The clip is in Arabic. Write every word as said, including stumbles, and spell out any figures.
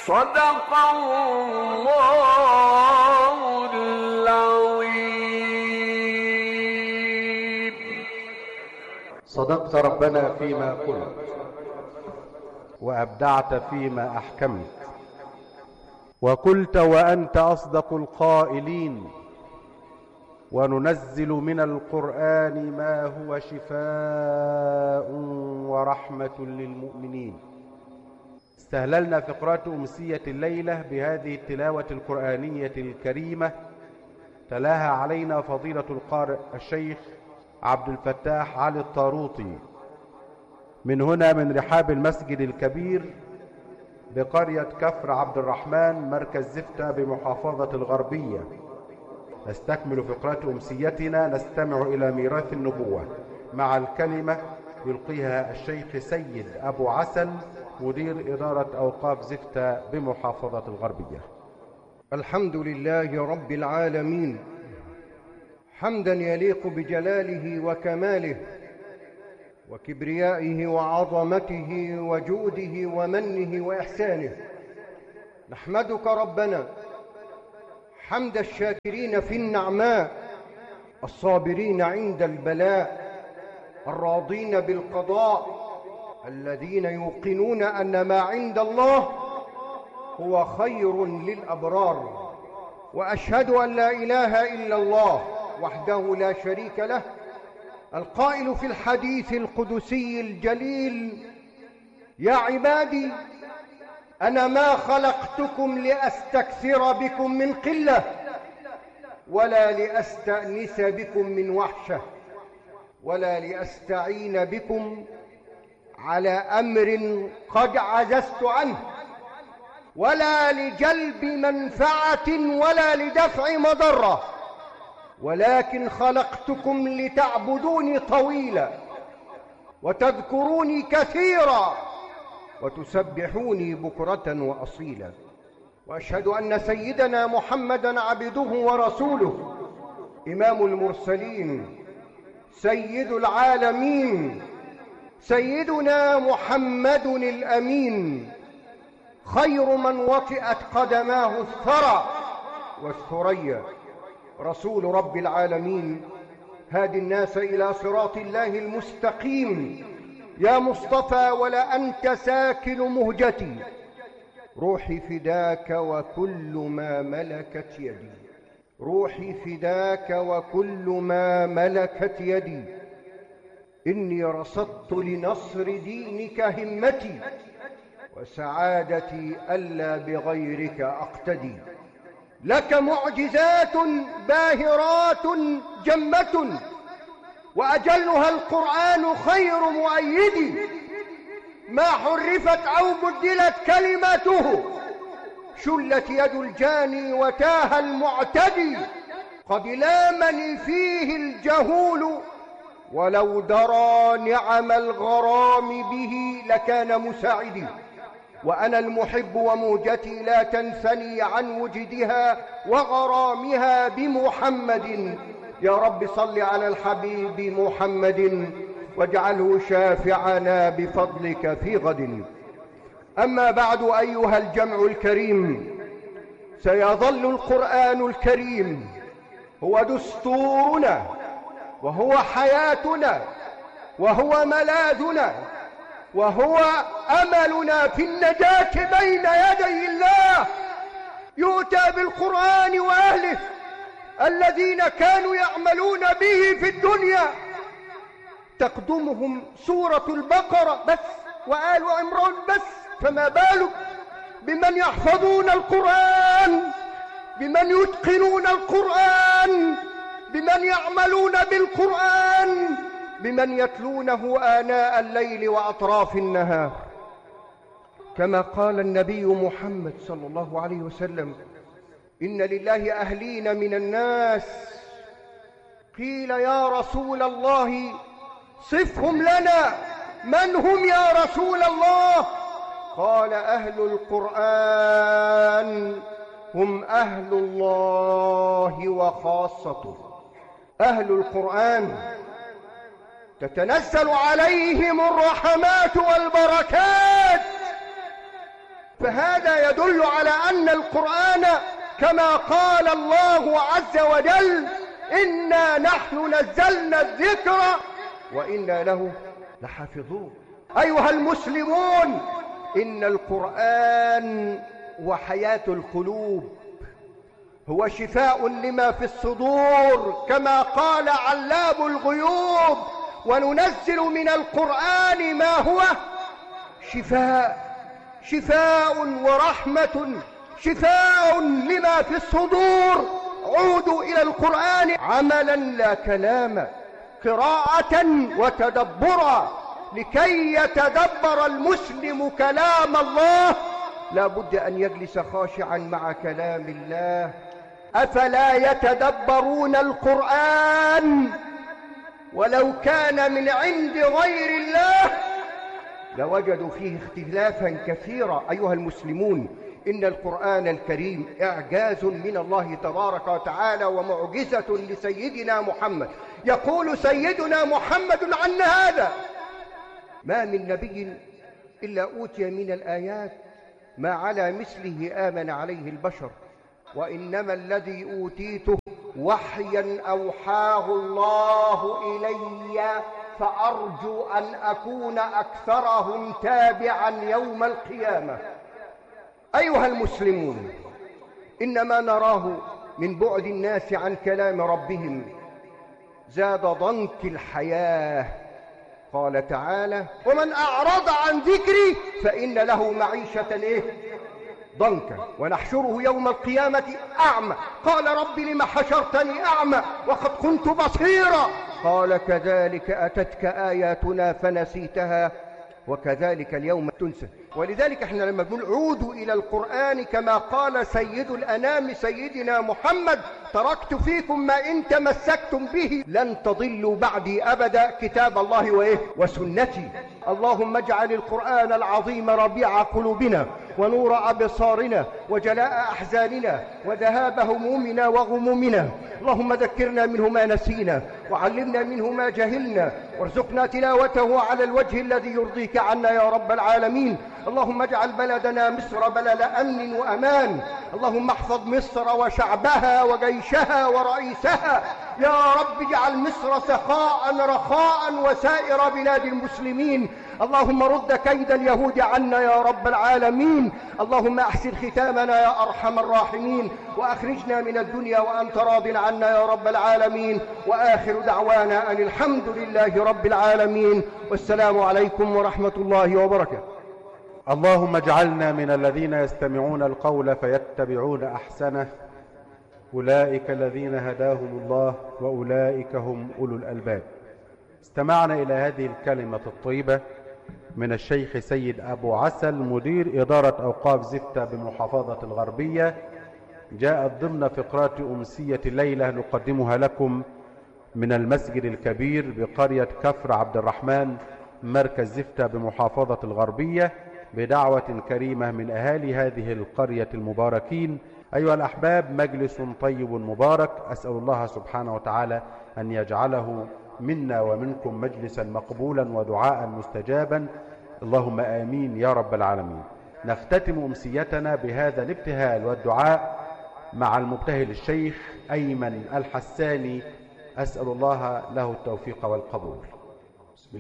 صدق الله العظيم. صدقت ربنا فيما قلت، وأبدعت فيما أحكمت، وقلت وأنت أصدق القائلين، وننزل من القرآن ما هو شفاء ورحمة للمؤمنين. استهللنا فقرات أمسية الليلة بهذه التلاوة القرآنية الكريمة، تلاها علينا فضيلة القارئ الشيخ عبد الفتاح علي الطاروطي من هنا من رحاب المسجد الكبير بقرية كفر عبد الرحمن مركز زفتة بمحافظة الغربية. نستكمل فقرات أمسيتنا، نستمع إلى ميراث النبوة مع الكلمة يلقيها الشيخ سيد أبو عسل مدير إدارة أوقاف زفتة بمحافظة الغربية. الحمد لله رب العالمين، حمدا يليق بجلاله وكماله وكبريائه وعظمته وجوده ومنه وإحسانه. نحمدك ربنا حمد الشاكرين في النعماء، الصابرين عند البلاء، الراضين بالقضاء، الذين يوقنون أن ما عند الله هو خير للأبرار. وأشهد أن لا إله إلا الله وحده لا شريك له، القائل في الحديث القدسي الجليل: يا عبادي أنا ما خلقتكم لأستكثر بكم من قلة ولا لأستأنس بكم من وحشة ولا لأستعين بكم على أمر قد عجزت عنه ولا لجلب منفعة ولا لدفع مضرة، ولكن خلقتكم لتعبدوني طويلا وتذكروني كثيرا وتسبحوني بكرة وأصيلا. وأشهد أن سيدنا محمدا عبده ورسوله، إمام المرسلين، سيد العالمين، سيدنا محمد الأمين، خير من وطئت قدماه الثرى والثريا، رسول رب العالمين، هادي الناس إلى صراط الله المستقيم. يا مصطفى ولا أنت ساكن مهجتي، روحي فداك وكل ما ملكت يدي، روحي فداك وكل ما ملكت يدي. إني رصدت لنصر دينك همتي، وسعادتي ألا بغيرك أقتدي. لك معجزات باهرات جمة، وأجلها القرآن خير مؤيد، ما حرفت أو بدلت كلماته، شلت يد الجاني وتاه المعتدي. قد لامني فيه الجهول، ولو درى نعم الغرام به لكان مساعدي. وأنا المحب وموجتي لا تنثني عن وجدها وغرامها بمحمد. يا رب صل على الحبيب محمد، واجعله شافعنا بفضلك في غد. أما بعد أيها الجمع الكريم، سيظل القرآن الكريم هو دستورنا وهو حياتنا وهو ملاذنا وهو أملنا في النجاة بين يدي الله. يؤتى بالقرآن وأهله الذين كانوا يعملون به في الدنيا، تقدمهم سورة البقرة بس وآل عمران بس، فما بالك بمن يحفظون القرآن، بمن يتقنون القرآن، بمن يعملون بالقرآن، بمن يتلونه آناء الليل وأطراف النهار. كما قال النبي محمد صلى الله عليه وسلم: إن لله أهلين من الناس. قيل يا رسول الله صفهم لنا، من هم يا رسول الله؟ قال أهل القرآن هم أهل الله وخاصته. أهل القرآن تتنزل عليهم الرحمات والبركات، فهذا يدل على أن القرآن كما قال الله عز وجل إنا نحن نزلنا الذكر وإنا له لحافظون. أيها المسلمون، إن القرآن وحياة القلوب، هو شفاء لما في الصدور كما قال علام الغيوب وننزل من القرآن ما هو شفاء شفاء ورحمة شفاء لما في الصدور. عودوا إلى القرآن عملا لا كلاما، قراءة وتدبرا. لكي يتدبر المسلم كلام الله لا بد أن يجلس خاشعا مع كلام الله. أفلا يتدبرون القرآن؟ ولو كان من عند غير الله لوجدوا فيه اختلافا كثيرا. أيها المسلمون، إن القرآن الكريم إعجاز من الله تبارك وتعالى ومعجزة لسيدنا محمد. يقول سيدنا محمد عن هذا: ما من نبي إلا أوتي من الآيات ما على مثله آمن عليه البشر، وإنما الذي أوتيته وحيا أوحاه الله إلي، فأرجو أن أكون أكثرهم تابعا يوم القيامة. أيها المسلمون، إنما نراه من بعد الناس عن كلام ربهم زاد ضنك الحياة. قال تعالى: ومن أعرض عن ذكري فإن له معيشة إيه؟ ضنكا ونحشره يوم القيامة أعمى. قال: رب لم حشرتني أعمى وقد كنت بصيرا. قال: كذلك أتتك آياتنا فنسيتها وكذلك اليوم تنسى. ولذلك احنا لما بنقول عودوا إلى القرآن كما قال سيد الأنام سيدنا محمد: تركت فيكم ما إن تمسكتم به لن تضلوا بعدي أبدا، كتاب الله وإيه؟ وسنتي. اللهم اجعل القرآن العظيم ربيع قلوبنا ونور أبصارنا وجلاء أحزاننا وذهاب همومنا وغمومنا. اللهم ذكرنا منه ما نسينا وعلمنا منه ما جهلنا وارزقنا تلاوته على الوجه الذي يرضيك عنا يا رب العالمين. اللهم اجعل بلدنا مصر بلد أمن وأمان. اللهم احفظ مصر وشعبها وجيشها ورئيسها يا رب. اجعل مصر سخاء رخاء وسائر بلاد المسلمين. اللهم رد كيد اليهود عنا يا رب العالمين. اللهم احسن ختامنا يا أرحم الراحمين، وأخرجنا من الدنيا وأنت راض عنا يا رب العالمين. وآخر دعوانا أن الحمد لله رب العالمين، والسلام عليكم ورحمة الله وبركاته. اللهم اجعلنا من الذين يستمعون القول فيتبعون أحسنه، أولئك الذين هداهم الله وأولئك هم أولو الألباب. استمعنا إلى هذه الكلمة الطيبة من الشيخ سيد أبو عسل مدير إدارة أوقاف زفتة بمحافظة الغربية، جاءت ضمن فقرات أمسية الليلة نقدمها لكم من المسجد الكبير بقرية كفر عبد الرحمن مركز زفتة بمحافظة الغربية بدعوة كريمة من أهالي هذه القرية المباركين. أيها الأحباب، مجلس طيب مبارك، أسأل الله سبحانه وتعالى أن يجعله منا ومنكم مجلسا مقبولا ودعاء مستجابا، اللهم آمين يا رب العالمين. نختتم أمسيتنا بهذا الابتهال والدعاء مع المبتهل الشيخ أيمن الحساني، أسأل الله له التوفيق والقبول.